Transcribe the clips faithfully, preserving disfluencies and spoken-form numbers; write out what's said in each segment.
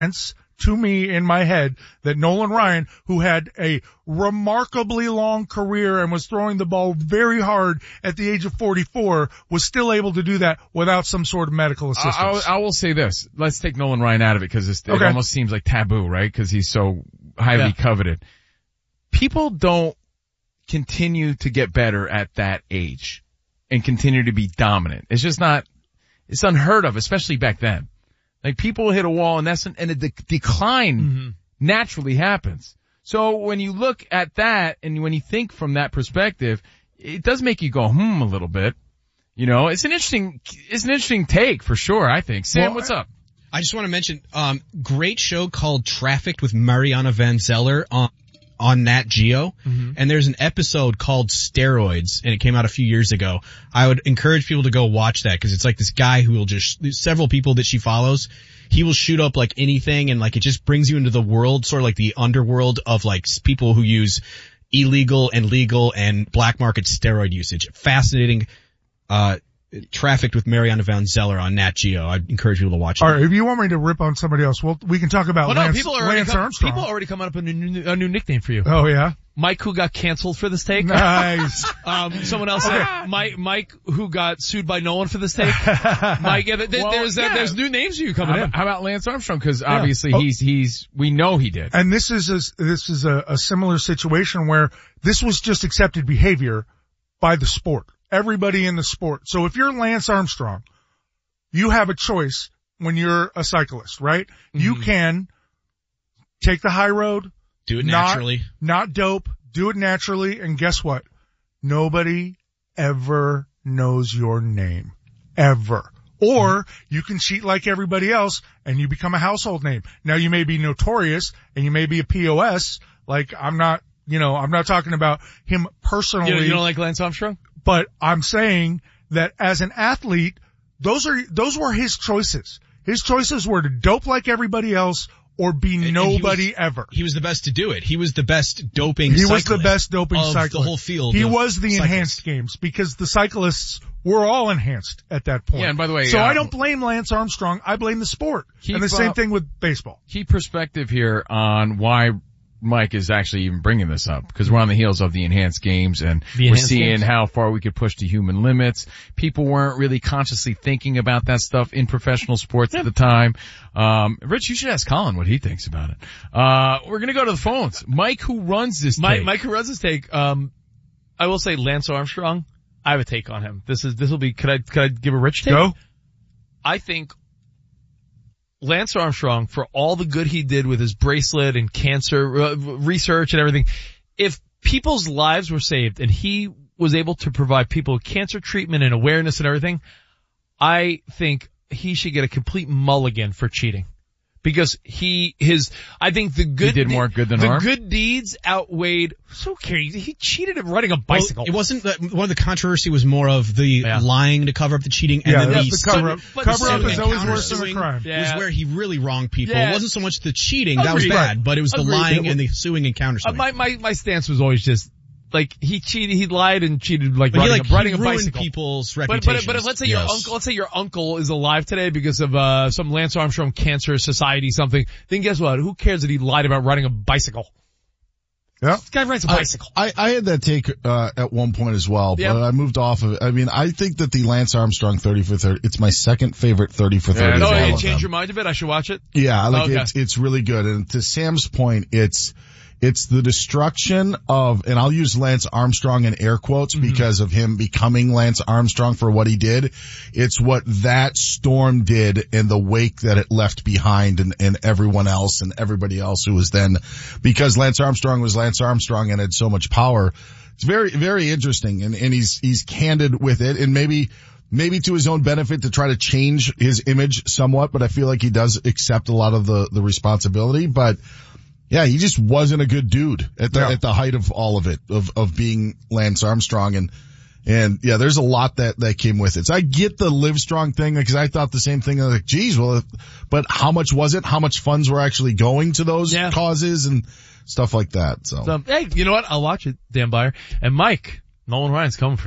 to me in my head that Nolan Ryan, who had a remarkably long career and was throwing the ball very hard at the age of forty-four, was still able to do that without some sort of medical assistance. I, I, I will say this. Let's take Nolan Ryan out of it because it okay. almost seems like taboo, right? Because he's so highly yeah. coveted. People don't continue to get better at that age and continue to be dominant. It's just not, it's unheard of, especially back then. Like people hit a wall and that's, an, and a de- decline mm-hmm. naturally happens. So when you look at that and when you think from that perspective, it does make you go, hmm, a little bit. You know, it's an interesting, it's an interesting take for sure, I think. Sam, well, what's up? I just want to mention, um, great show called Trafficked with Mariana Van Zeller on, on Nat Geo. Mm-hmm. And there's an episode called Steroids, and it came out a few years ago. I would encourage people to go watch that because it's like this guy who will just, several people that she follows, he will shoot up like anything and like it just brings you into the world, sort of like the underworld of like people who use illegal and legal and black market steroid usage. Fascinating, uh, Trafficked with Mariana Van Zeller on Nat Geo. I'd encourage people to watch it. All right, if you want me to rip on somebody else, well, we can talk about well, Lance, no, people are already Lance come, Armstrong. People already coming up with a new, a new nickname for you. Oh, yeah? Mike, who got canceled for this take. Nice. um, someone else said Mike, Mike, who got sued by no one for this take. Mike, yeah, there, well, there's, yeah. Uh, there's new names for you coming how, in. How about Lance Armstrong? Cause yeah. obviously oh. he's, he's, we know he did. And this is a, this is a, a similar situation where this was just accepted behavior by the sport. Everybody in the sport. So if you're Lance Armstrong, you have a choice when you're a cyclist, right? Mm-hmm. You can take the high road. Do it not, naturally. Not dope. Do it naturally. And guess what? Nobody ever knows your name. Ever. Or you can cheat like everybody else and you become a household name. Now you may be notorious and you may be a P O S. Like I'm not, you know, I'm not talking about him personally. You, you don't like Lance Armstrong? But I'm saying that as an athlete, those are, those were his choices. His choices were to dope like everybody else or be and nobody he was, ever. He was the best to do it. He was the best doping He cyclist was the best doping of cyclist. the whole field. He was the cyclists. enhanced games because the cyclists were all enhanced at that point. Yeah, and by the way, so uh, I don't blame Lance Armstrong. I blame the sport. Keep, and the same uh, thing with baseball. Key perspective here on why Mike is actually even bringing this up because we're on the heels of the enhanced games and we're seeing games. how far we could push to human limits. People weren't really consciously thinking about that stuff in professional sports yeah. at the time. Um, Rich, you should ask Colin what he thinks about it. Uh, we're gonna go to the phones. Mike, who runs this Mike, take. Mike, who runs this take, um, I will say Lance Armstrong, I have a take on him. This is, this will be, could I, could I give a Rich take? Go. I think Lance Armstrong, for all the good he did with his bracelet and cancer uh, research and everything, if people's lives were saved and he was able to provide people cancer treatment and awareness and everything, I think he should get a complete mulligan for cheating. Because he, his, I think the good, he did more good than the harm. good deeds outweighed, so okay, he cheated at riding a bicycle. Well, it wasn't that, one of the controversy was more of the yeah. lying to cover up the cheating and yeah, then that's the, the cover up. But Cover up the is always worse than the crime. Yeah. was where he really wronged people. Yeah. It wasn't so much the cheating, that was Agreed. bad, but it was the Agreed. lying and the suing and countersuing. Uh, my, my, my stance was always just, like, he cheated, he lied and cheated like but riding, he, like, a, riding he a ruined bicycle. people's But, reputations. but, but let's say yes. your uncle, let's say your uncle is alive today because of, uh, some Lance Armstrong Cancer Society something, then guess what? Who cares that he lied about riding a bicycle? Yeah. This guy rides a bicycle. I, I, I had that take, uh, at one point as well, but yeah. I moved off of it. I mean, I think that the Lance Armstrong thirty for thirty, it's my second favorite thirty for thirty. Yeah, of no, all you of changed them. your mind a bit? I should watch it? Yeah, like okay. it's, it's really good. And to Sam's point, it's, it's the destruction of, and I'll use Lance Armstrong in air quotes mm-hmm. because of him becoming Lance Armstrong for what he did. It's what that storm did in the wake that it left behind and, and everyone else and everybody else who was then, because Lance Armstrong was Lance Armstrong and had so much power. It's very, very interesting and, and he's, he's candid with it and maybe, maybe to his own benefit to try to change his image somewhat, but I feel like he does accept a lot of the, the responsibility, but yeah, he just wasn't a good dude at the, yeah. at the height of all of it, of, of being Lance Armstrong. And, and yeah, there's a lot that, that came with it. So I get the Live Strong thing because I thought the same thing. Like, geez, well, but how much was it? How much funds were actually going to those yeah. causes and stuff like that? So. so, hey, you know what? I'll watch it, Dan Byer. And Mike, Nolan Ryan's coming for you.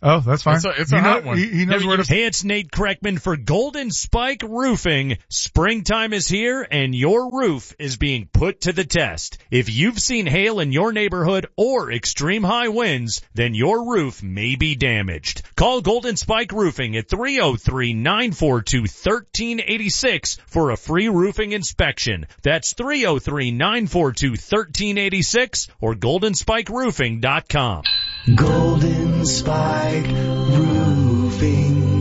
Oh, that's fine. It's a, it's a he hot know, one. He, he knows where to. Hey, it's Nate Kreckman for Golden Spike Roofing. Springtime is here and your roof is being put to the test. If you've seen hail in your neighborhood or extreme high winds, then your roof may be damaged. Call Golden Spike Roofing at three oh three, nine four two, one three eight six for a free roofing inspection. That's three oh three, nine four two, one three eight six or golden spike roofing dot com. Golden Spike Roofing.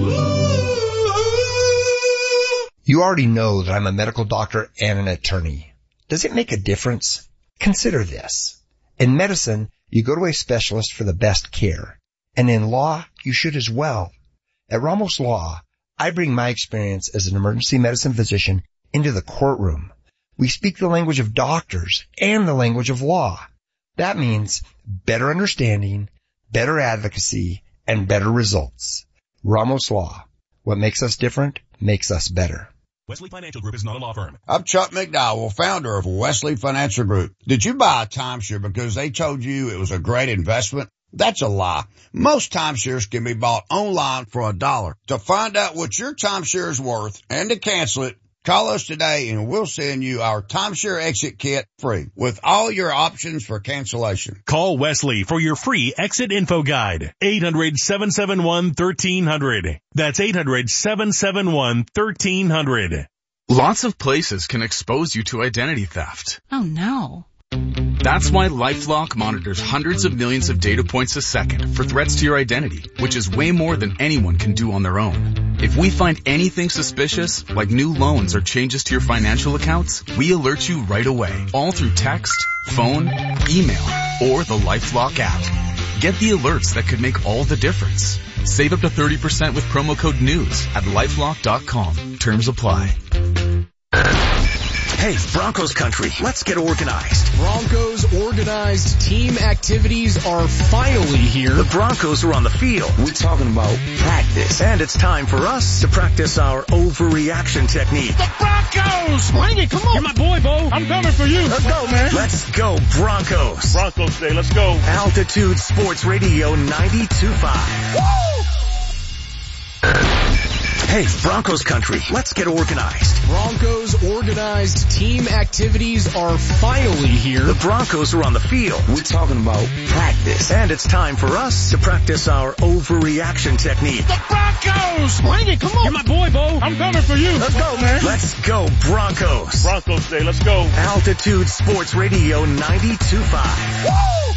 You already know that I'm a medical doctor and an attorney. Does it make a difference? Consider this. In medicine, you go to a specialist for the best care. And in law, you should as well. At Ramos Law, I bring my experience as an emergency medicine physician into the courtroom. We speak the language of doctors and the language of law. That means better understanding, better advocacy, and better results. Ramos Law. What makes us different makes us better. Wesley Financial Group is not a law firm. I'm Chuck McDowell, founder of Wesley Financial Group. Did you buy a timeshare because they told you it was a great investment? That's a lie. Most timeshares can be bought online for a dollar. To find out what your timeshare is worth and to cancel it, call us today and we'll send you our timeshare exit kit free with all your options for cancellation. Call Wesley for your free exit info guide. eight hundred, seven seven one, one three hundred. That's eight hundred, seven seven one, one three hundred. Lots of places can expose you to identity theft. Oh no. That's why LifeLock monitors hundreds of millions of data points a second for threats to your identity, which is way more than anyone can do on their own. If we find anything suspicious, like new loans or changes to your financial accounts, we alert you right away, all through text, phone, email, or the LifeLock app. Get the alerts that could make all the difference. Save up to thirty percent with promo code NEWS at lifelock dot com. Terms apply. Hey, Broncos country, let's get organized. Broncos organized team activities are finally here. The Broncos are on the field. We're talking about practice. And it's time for us to practice our overreaction technique. The Broncos! Bring it, come on. You're my boy, Bo. I'm coming for you. Let's go, man. Let's go, Broncos. Broncos Day, let's go. Altitude Sports Radio ninety-two point five. Woo! Hey, Broncos country, let's get organized. Broncos organized team activities are finally here. The Broncos are on the field. We're talking about practice. And it's time for us to practice our overreaction technique. The Broncos! Bring it, come on. You're my boy, Bo. I'm coming for you. Let's go, man. Let's go, Broncos. Broncos Day, let's go. Altitude Sports Radio ninety-two point five. Woo!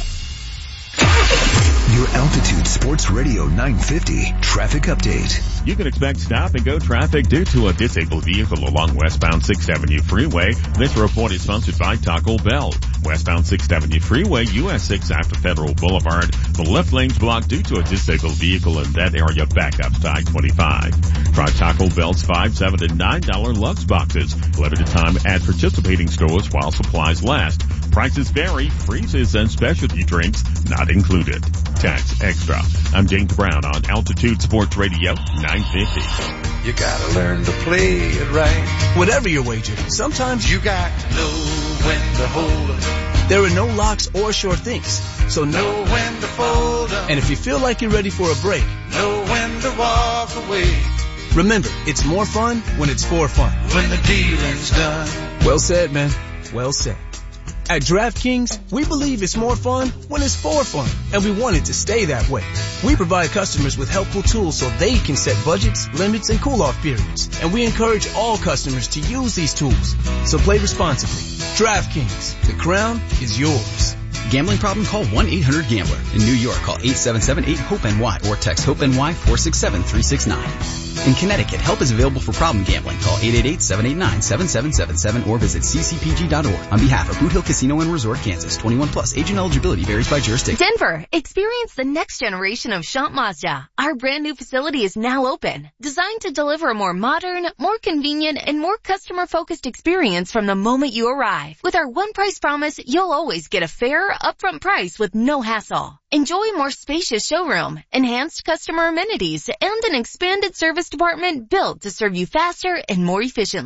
Your Altitude Sports Radio nine fifty traffic update. You can expect stop-and-go traffic due to a disabled vehicle along westbound sixth Avenue Freeway. This report is sponsored by Taco Bell. Westbound sixth Avenue Freeway, U S six after Federal Boulevard. The left lane's blocked due to a disabled vehicle in that area. Backups to I twenty-five. Try Taco Bell's five, seven, and nine dollar Lux boxes. Limited time at participating stores while supplies last. Prices vary. Freezes and specialty drinks not included. Tax extra. I'm James Brown on Altitude Sports Radio nine fifty. You gotta learn to play it right. Whatever your wager, sometimes you got to know when to hold up. There are no locks or sure things, so know when to fold up. And if you feel like you're ready for a break, know when to walk away. Remember, it's more fun when it's for fun. When the dealing's done. Well said, man. Well said. At DraftKings, we believe it's more fun when it's for fun, and we want it to stay that way. We provide customers with helpful tools so they can set budgets, limits, and cool-off periods, and we encourage all customers to use these tools. So play responsibly. DraftKings, the crown is yours. Gambling problem? Call one eight hundred gambler. In New York, call eight seven seven eight hope N Y or text HOPE-NY four six seven three six nine. In Connecticut, help is available for problem gambling. Call eight eight eight, seven eight nine, seven seven seven seven or visit c c p g dot org. On behalf of Boot Hill Casino and Resort, Kansas, twenty-one plus. Agent eligibility varies by jurisdiction. Denver, experience the next generation of Champ Mazda. Our brand new facility is now open, designed to deliver a more modern, more convenient, and more customer-focused experience from the moment you arrive. With our one price promise, you'll always get a fair, upfront price with no hassle. Enjoy more spacious showroom, enhanced customer amenities, and an expanded service department built to serve you faster and more efficiently.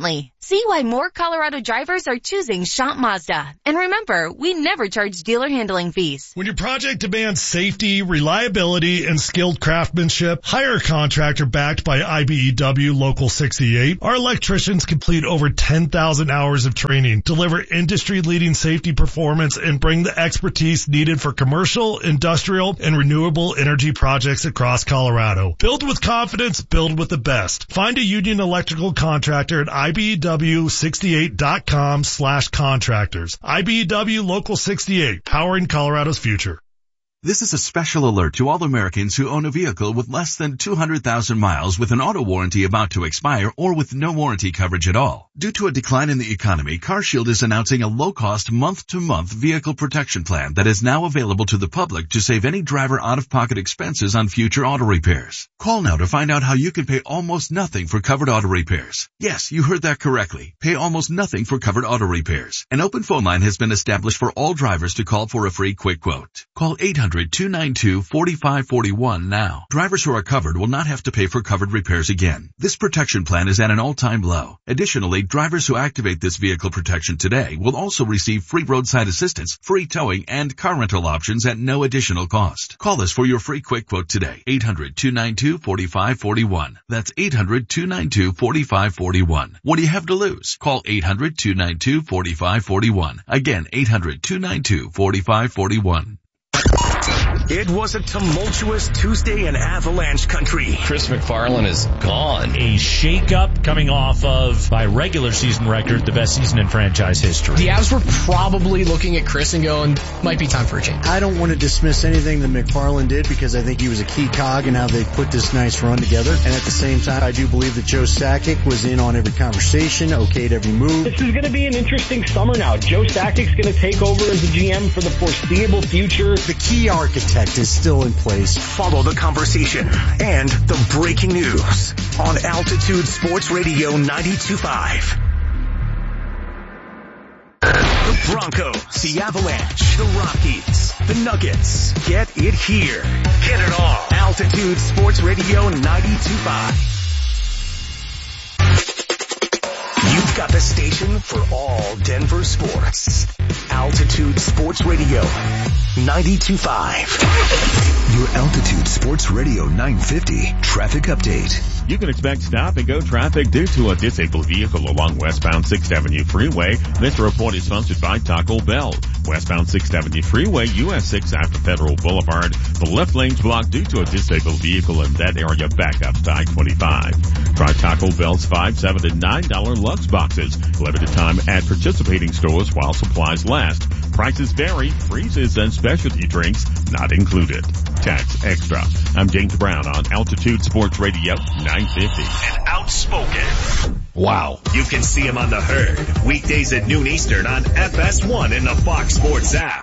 See why more Colorado drivers are choosing Schomp Mazda. And remember, we never charge dealer handling fees. When your project demands safety, reliability, and skilled craftsmanship, hire a contractor backed by I B E W Local sixty-eight. Our electricians complete over ten thousand hours of training, deliver industry-leading safety performance, and bring the expertise needed for commercial, industrial, and renewable energy projects across Colorado. Build with confidence, build with the best. Find a Union Electrical contractor at I B E W sixty-eight dot com slash contractors. I B E W Local sixty-eight, powering Colorado's future. This is a special alert to all Americans who own a vehicle with less than two hundred thousand miles with an auto warranty about to expire or with no warranty coverage at all. Due to a decline in the economy, CarShield is announcing a low-cost month-to-month vehicle protection plan that is now available to the public to save any driver out-of-pocket expenses on future auto repairs. Call now to find out how you can pay almost nothing for covered auto repairs. Yes, you heard that correctly. Pay almost nothing for covered auto repairs. An open phone line has been established for all drivers to call for a free quick quote. Call eight hundred, two nine two, four five four one now. Drivers who are covered will not have to pay for covered repairs again. This protection plan is at an all-time low. Additionally, drivers who activate this vehicle protection today will also receive free roadside assistance, free towing, and car rental options at no additional cost. Call us for your free quick quote today. eight hundred, two nine two, four five four one. That's eight hundred, two nine two, four five four one. What do you have to lose? Call eight hundred, two nine two, four five four one. Again, eight hundred, two nine two, four five four one. It was a tumultuous Tuesday in Avalanche country. Chris McFarland is gone. A shakeup coming off of, by regular season record, the best season in franchise history. The Avs were probably looking at Chris and going, might be time for a change. I don't want to dismiss anything that McFarland did because I think he was a key cog in how they put this nice run together. And at the same time, I do believe that Joe Sakic was in on every conversation, okayed every move. This is going to be an interesting summer now. Joe Sakic's going to take over as the G M for the foreseeable future. The key architect is still in place. Follow the conversation and the breaking news on Altitude Sports Radio ninety-two point five. The Broncos, the Avalanche, the Rockies, the Nuggets. Get it here. Get it all. Altitude Sports Radio ninety-two point five. You've got the station for all Denver sports. Altitude Sports Radio ninety-two point five. Your Altitude Sports Radio nine fifty traffic update. You can expect stop-and-go traffic due to a disabled vehicle along westbound sixth Avenue Freeway. This report is sponsored by Taco Bell. Westbound sixth Avenue Freeway, U S six after Federal Boulevard. The left lane's blocked due to a disabled vehicle in that area. Backups to I twenty-five. Try Taco Bell's five, seven, and nine dollar Lux boxes. Limited time at participating stores while supplies last. Prices vary. Freezes and specialty drinks not included. Tax extra. I'm James Brown on Altitude Sports Radio nine fifty. And outspoken. Wow. You can see him on The Herd. Weekdays at noon Eastern on F S one in the Fox Sports app.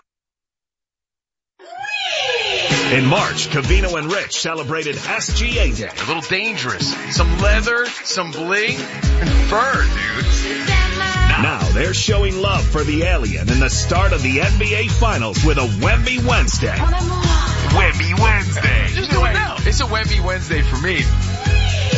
In March, Covino and Rich celebrated S G A Day. A little dangerous. Some leather, some bling, and fur, dude. Now they're showing love for the alien in the start of the N B A Finals with a Wemby Wednesday. Wemby Wednesday. Just do it now. It's a Wemby Wednesday for me.